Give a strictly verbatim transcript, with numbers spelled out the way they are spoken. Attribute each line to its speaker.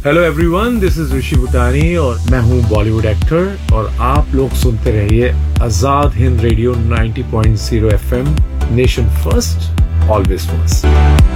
Speaker 1: Hello everyone, this is ऋषि भूटानी और मैं हूं बॉलीवुड एक्टर और आप लोग सुनते रहिए Azad Hind radio ninety point zero FM, nation first always first.